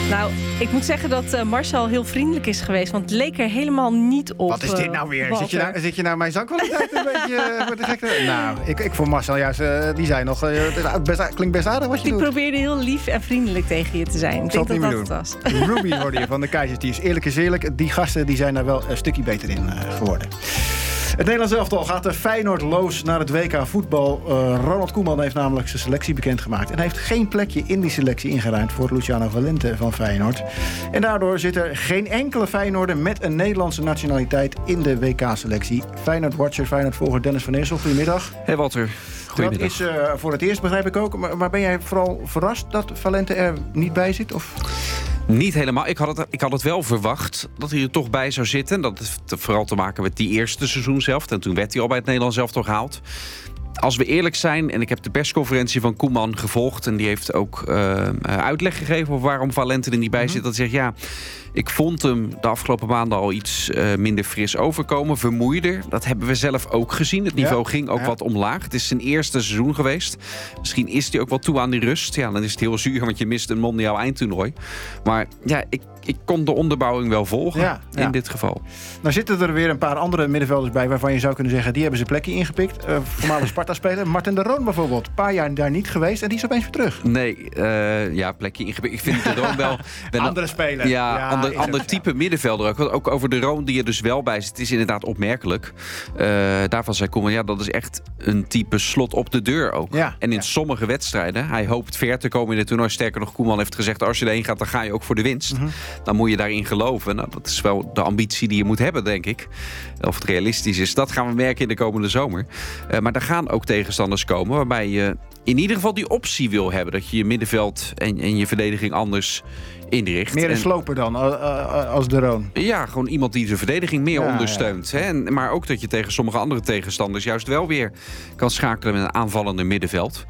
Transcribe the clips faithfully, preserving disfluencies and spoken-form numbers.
Nou, ik moet zeggen dat uh, Marcel heel vriendelijk is geweest. Want het leek er helemaal niet op. Wat is dit nou weer? Uh, zit, je nou zit je nou mijn zangkwaliteit een beetje uh, voor de gekte? Nou, ik, ik vond Marcel juist, uh, die zei nog, uh, het best, klinkt best aardig wat je ik doet. Ik probeerde heel lief en vriendelijk tegen je te zijn. Ik zal denk het dat niet dat meer het was. Ruby hoorde je van de Keizers. Die is eerlijk is eerlijk. Die gasten die zijn daar wel een stukje beter in uh, geworden. Het Nederlands elftal gaat de Feyenoord-loos naar het W K voetbal. Uh, Ronald Koeman heeft namelijk zijn selectie bekendgemaakt. En hij heeft geen plekje in die selectie ingeruimd voor Luciano Valente van Feyenoord. En daardoor zit er geen enkele Feyenoorder met een Nederlandse nationaliteit in de W K-selectie. Feyenoord-watcher, Feyenoord-volger Dennis van Eersel, goedemiddag. Hey Walter, goedemiddag. Dat is uh, voor het eerst, begrijp ik ook. Maar, maar ben jij vooral verrast dat Valente er niet bij zit? Of... Niet helemaal. Ik had, het, ik had het wel verwacht dat hij er toch bij zou zitten. Dat heeft vooral te maken met die eerste seizoen zelf. En toen werd hij al bij het Nederlands elftal gehaald. Als we eerlijk zijn, en ik heb de persconferentie van Koeman gevolgd... en die heeft ook uh, uitleg gegeven over waarom Valente er niet bij zit. Dat hij zegt, ja, ik vond hem de afgelopen maanden al iets uh, minder fris overkomen. Vermoeider. Dat hebben we zelf ook gezien. Het niveau ja, ging ook ja. wat omlaag. Het is zijn eerste seizoen geweest. Misschien is hij ook wel toe aan die rust. Ja, dan is het heel zuur, want je mist een mondiaal eindtoernooi. Maar ja, ik, ik kon de onderbouwing wel volgen ja, in ja. dit geval. Nou zitten er weer een paar andere middenvelders bij... waarvan je zou kunnen zeggen, die hebben zijn plekje ingepikt. Uh, voormalig Sparta-speler, Martin de Roon bijvoorbeeld. Een paar jaar daar niet geweest en die is opeens weer terug. Nee, uh, ja, plekje ingepikt. Ik vind de Roon wel... Ben andere speler. Ja, ja ander, ander type ja. middenvelder ook. Ook over de Roon die er dus wel bij zit, is inderdaad opmerkelijk. Uh, daarvan zei Koeman, ja, dat is echt een type slot op de deur ook. Ja, en in ja. sommige wedstrijden, hij hoopt ver te komen in het toernooi. Sterker nog, Koeman heeft gezegd, als je erheen gaat, dan ga je ook voor de winst. Mm-hmm. Dan moet je daarin geloven. Nou, dat is wel de ambitie die je moet hebben, denk ik. Of het realistisch is, dat gaan we merken in de komende zomer. Uh, maar er gaan ook tegenstanders komen waarbij je in ieder geval die optie wil hebben. Dat je je middenveld en, en je verdediging anders inricht. Meer een en, sloper dan, uh, als de Roon. Ja, gewoon iemand die de verdediging meer ja, ondersteunt. Ja. Hè? En, maar ook dat je tegen sommige andere tegenstanders juist wel weer kan schakelen met een aanvallende middenveld.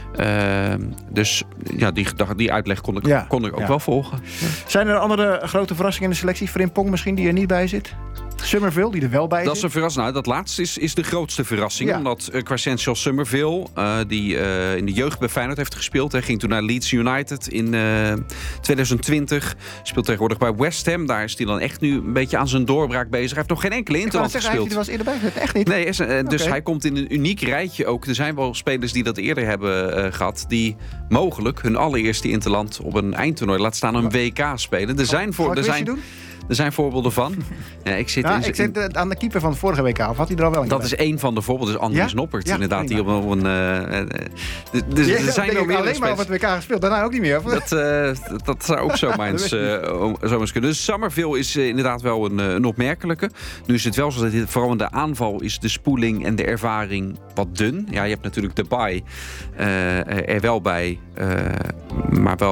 Uh, dus ja, die, die uitleg kon ik, ja, kon ik ook ja. wel volgen. Ja. Zijn er andere grote verrassingen in de selectie? Frimpong misschien, die er niet bij zit? Summerville, die er wel bij zit? Dat is een verrassing. Nou, dat laatste is, is de grootste verrassing. Ja. Omdat uh, Crescencio Summerville, uh, die uh, in de jeugd bij Feyenoord heeft gespeeld... Hij ging toen naar Leeds United in uh, twintig twintig. Speelt tegenwoordig bij West Ham. Daar is hij dan echt nu een beetje aan zijn doorbraak bezig. Hij heeft nog geen enkele interland gespeeld. Hij was eerder bij gezet. Echt niet? Nee, is, uh, dus okay. hij komt in een uniek rijtje ook. Er zijn wel spelers die dat eerder hebben uh, gehad... die mogelijk hun allereerste interland op een eindtoernooi... laat staan een W K spelen. Er zijn voor... Er zijn, doen? Er zijn voorbeelden van. Ja, ik zit, ja, in, ik zit aan de keeper van het vorige W K. Of had hij er al wel een? Dat is één van de voorbeelden. Dus Andries ja? Noppert, ja, inderdaad. Die op een. Uh, uh, dus ja, er zijn wel meer alleen maar op het W K gespeeld. Daarna ook niet meer. Dat, uh, dat zou ook zomaar eens, uh, zo eens kunnen. Dus Summerville is uh, inderdaad wel een, uh, een opmerkelijke. Nu is het wel zo dat dit, vooral in de aanval is de spoeling en de ervaring wat dun. Ja, je hebt natuurlijk de Depay uh, er wel bij. Uh, maar wel